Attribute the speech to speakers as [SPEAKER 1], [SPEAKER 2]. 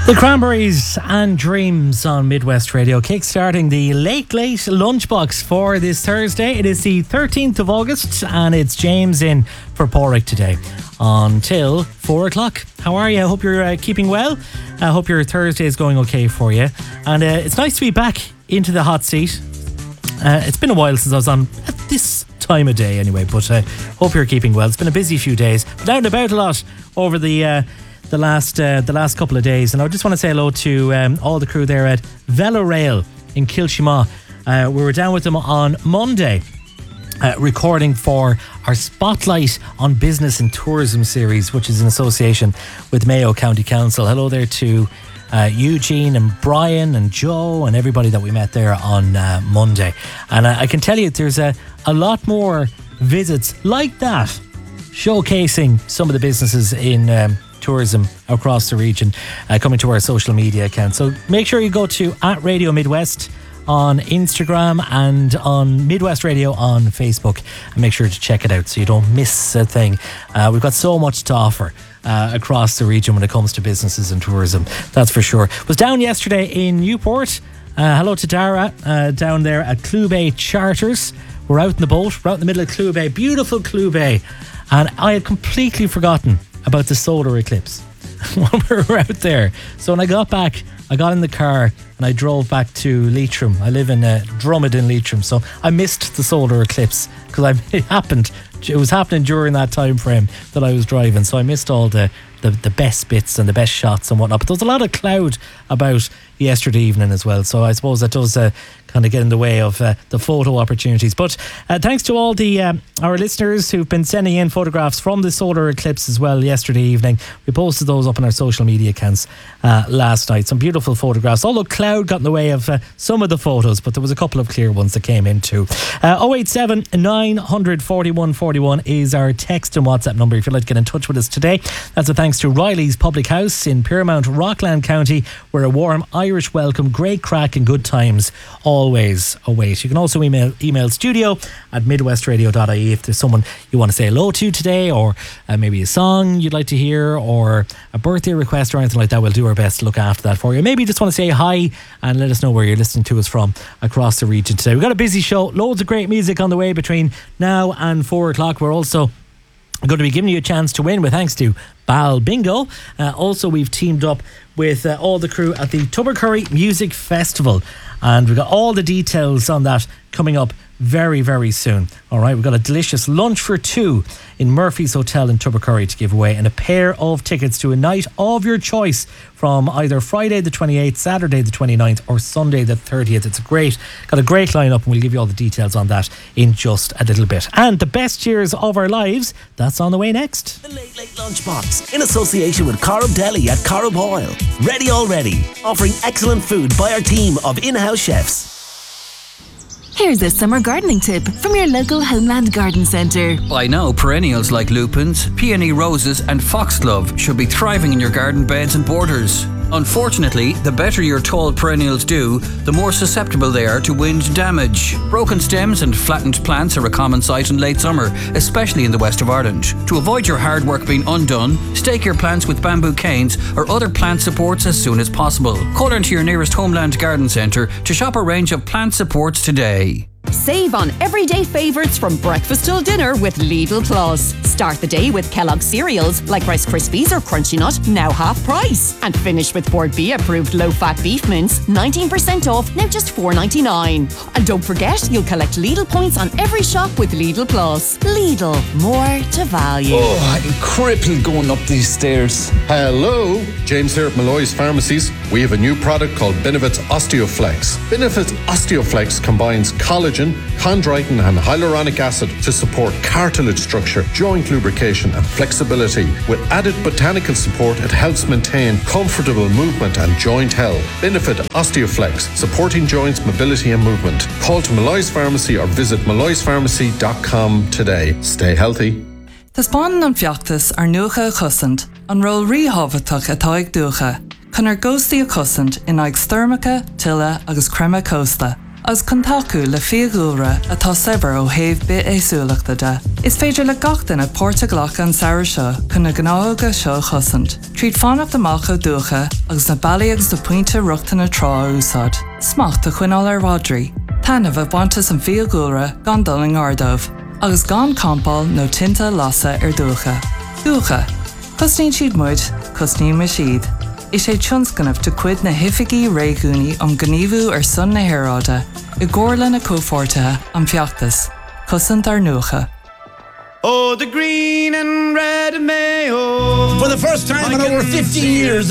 [SPEAKER 1] The Cranberries and Dreams on Midwest Radio, kickstarting the late lunchbox for this Thursday. It is the 13th of August and it's James in for Porrick today until 4 o'clock. How are you? I hope you're keeping well. I hope your Thursday is going okay for you. And it's nice to be back into the hot seat. It's been a while since I was on at this time of day anyway, but I hope you're keeping well. It's been a busy few days, but out and about a lot over the last couple of days, and I just want to say hello to all the crew there at Velorail in Kilshima. We were down with them on Monday, recording for our Spotlight on Business and Tourism series, which is in association with Mayo County Council. Hello there to Eugene and Brian and Joe and everybody that we met there on Monday. And I can tell you there's a lot more visits like that, showcasing some of the businesses in tourism across the region, coming to our social media account. So make sure you go to @Radio Midwest on Instagram and on Midwest Radio on Facebook, and make sure to check it out so you don't miss a thing. We've got so much to offer across the region when it comes to businesses and tourism, that's for sure. Was down yesterday in Newport. Hello to Dara down there at Clubay Charters. We're out in the boat, we're out in the middle of Clubay, beautiful Clubay, and I had completely forgotten about the solar eclipse when we were out there. So when I got back, I got in the car and I drove back to Leitrim. I live in Drummond in Leitrim, so I missed the solar eclipse because it was happening during that time frame that I was driving, so I missed all the best bits and the best shots and whatnot. But there was a lot of cloud about yesterday evening as well, so I suppose that does kind of get in the way of the photo opportunities. But thanks to all our listeners who've been sending in photographs from the solar eclipse as well yesterday evening. We posted those up on our social media accounts last night. Some beautiful photographs, although cloud got in the way of some of the photos, but there was a couple of clear ones that came in too. 087 900 41 41 is our text and WhatsApp number if you'd like to get in touch with us today. That's a thanks to Riley's Public House in Piermount, Rockland County, where a warm Irish welcome, great crack and good times always await. You can also email studio@midwestradio.ie if there's someone you want to say hello to today, or maybe a song you'd like to hear, or a birthday request or anything like that. We'll do our best to look after that for you. Maybe you just want to say hi and let us know where you're listening to us from across the region today. We've got a busy show, loads of great music on the way between now and 4 o'clock. We're also going to be giving you a chance to win with thanks to Bal Bingo. Also, we've teamed up with all the crew at the Tubbercurry Music Festival, and we've got all the details on that coming up very, very soon. All right, we've got a delicious lunch for two in Murphy's Hotel in Tubbercurry to give away, and a pair of tickets to a night of your choice from either Friday the 28th, Saturday the 29th, or Sunday the 30th. It's got a great lineup, and we'll give you all the details on that in just a little bit. And the best years of our lives, that's on the way next.
[SPEAKER 2] The Late Lunchbox in association with Corrib Deli at Corrib Oil. Ready already, offering excellent food by our team of in-house chefs.
[SPEAKER 3] Here's a summer gardening tip from your local Homeland Garden Centre.
[SPEAKER 4] By now, perennials like lupins, peony roses and foxglove should be thriving in your garden beds and borders. Unfortunately, the better your tall perennials do, the more susceptible they are to wind damage. Broken stems and flattened plants are a common sight in late summer, especially in the west of Ireland. To avoid your hard work being undone, stake your plants with bamboo canes or other plant supports as soon as possible. Call into your nearest Homeland Garden Centre to shop a range of plant supports today.
[SPEAKER 5] Save on everyday favourites from breakfast till dinner with Lidl Plus. Start the day with Kellogg's cereals like Rice Krispies or Crunchy Nut, now half price. And finish with Bord B approved low-fat beef mince, 19% off, now just $4.99. And don't forget, you'll collect Lidl points on every shop with Lidl Plus. Lidl, more to value.
[SPEAKER 6] Oh, I'm crippled going up these stairs.
[SPEAKER 7] Hello, James here at Malloy's Pharmacies. We have a new product called Benefits Osteoflex. Benefits Osteoflex combines collagen, chondroitin and hyaluronic acid to support cartilage structure, joint lubrication and flexibility. With added botanical support, it helps maintain comfortable movement and joint health. Benefit Osteoflex, supporting joints, mobility and movement. Call to Malloy's Pharmacy or visit malloyspharmacy.com today. Stay healthy.
[SPEAKER 8] Tá spáin an fiachtas ar nuacha a chusant, an ról ríhabhatach atá ag dúcha, chun ar góstaí a chusant in ag styrmacha, tilla agus crema costa. as contacu le fiagúra atá sever ó héh bit éasúlachta de. Is féidir le gachtain a Portaglach an saoir seo chun na gnága seo chosant. Tríd fánach amach ó dúcha agus na bailíogs do puinte ruachta na trá úsad. Smacht a chuinál ar Rodri. Tanmh a bhaintas an fiagúra gan dul an ardómh, agus gan campáil nó tinta lasa ar dúcha. Dúcha. Cosnín siad muid, cosnín me siad. Is sé tionscanmh de cuid na hifigií réigúnaí am gníomhú ar son na hráide, I gcomharla na cófortathe an feachtas, cosant ar nuacha.
[SPEAKER 9] Oh, the green and red mayo.
[SPEAKER 10] For the first time in over 50 years,